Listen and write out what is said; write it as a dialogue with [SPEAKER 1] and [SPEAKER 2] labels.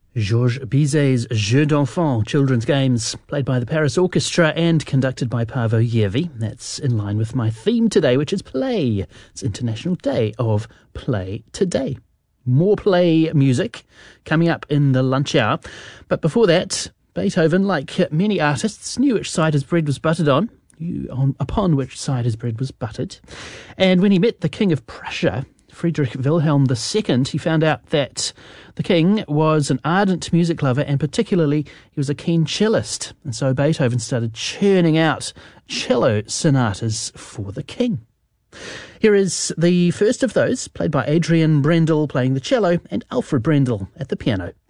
[SPEAKER 1] Georges Bizet's Jeux d'Enfants, children's games, played by the Paris Orchestra and conducted by Paavo Järvi. That's in line with my theme today, which is play. It's International Day of Play today. More play music coming up in the lunch hour. But before that, Beethoven, like many artists, knew which side his bread was buttered upon which side his bread was buttered. And when he met the King of Prussia, Friedrich Wilhelm II, he found out that the king was an ardent music lover, and particularly he was a keen cellist. And so Beethoven started churning out cello sonatas for the king. Here is the first of those, played by Adrian Brendel playing the cello and Alfred Brendel at the piano.